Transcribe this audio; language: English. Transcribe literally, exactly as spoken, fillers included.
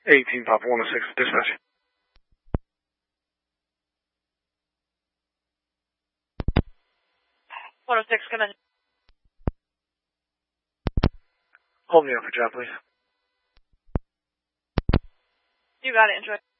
eighteen Papa one oh six, dispatch. one oh six, come in. Hold me up for job, please. You got it, enjoy.